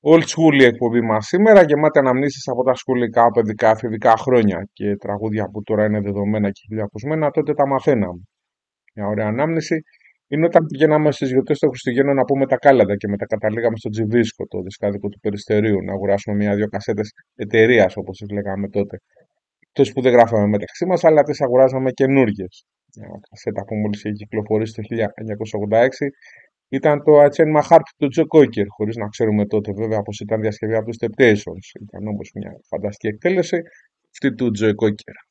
Old school η εκπομπή μας σήμερα, γεμάτη αναμνήσεις από τα σχολικά, παιδικά, εφηβικά χρόνια και τραγούδια που τώρα είναι δεδομένα και χιλιακουσμένα, τότε τα μαθαίναμε. Μια ωραία ανάμνηση είναι όταν πηγαίναμε στις γιορτές των Χριστουγέννων να πούμε τα κάλαντα και μετά καταλήγαμε στο Τζιβίσκο, το δισκάδικο του Περιστερίου, να αγοράσουμε μια-δυο κασέτες εταιρείας, όπως τις λέγαμε τότε. Εκτός που δεν γράφαμε μεταξύ μας, αλλά τις αγοράζαμε καινούργιες. Μια κασέτα που μόλις είχε κυκλοφορήσει το 1986 ήταν το I Change My Heart του Τζο Κόκερ, χωρίς να ξέρουμε τότε βέβαια πως ήταν διασκευή από τους Temptations. Ήταν όμως μια φανταστική εκτέλεση αυτή του Τζο Κόκερ.